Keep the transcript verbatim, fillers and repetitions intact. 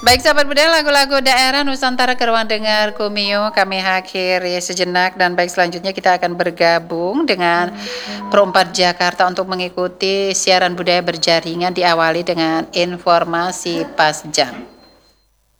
Baik sahabat budaya, lagu-lagu daerah Nusantara ke ruang dengar Kumio kami akhiri sejenak dan baik selanjutnya kita akan bergabung dengan Pro empat Jakarta untuk mengikuti siaran budaya berjaringan diawali dengan informasi pas jam.